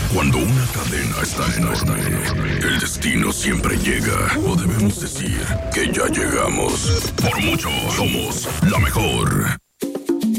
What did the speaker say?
Cuando una cadena está enorme, el destino siempre llega. O debemos decir que ya llegamos. Por mucho, somos la mejor.